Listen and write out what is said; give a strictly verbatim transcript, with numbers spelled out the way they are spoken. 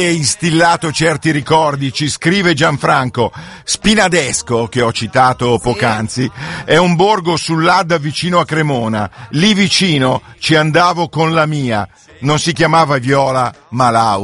instillato certi ricordi, ci scrive Gianfranco. Spinadesco, che ho citato poc'anzi, è un borgo sull'Adda vicino a Cremona. Lì vicino ci andavo con la mia. Non si chiamava Viola, ma Laura.